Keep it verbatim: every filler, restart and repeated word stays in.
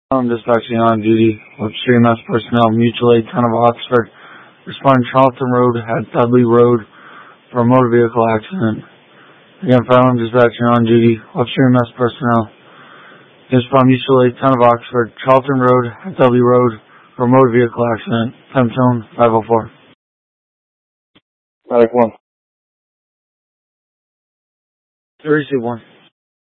I'm dispatching on duty with C M S personnel, mutual aid, Town of Oxford. Responding Charlton Road at Dudley Road for a motor vehicle accident. Again, I'm dispatching on duty with C M S personnel. Respond mutual aid, Town of Oxford, Charlton Road at Dudley Road for a motor vehicle accident. Time zone five oh four. Medic one. Receive one.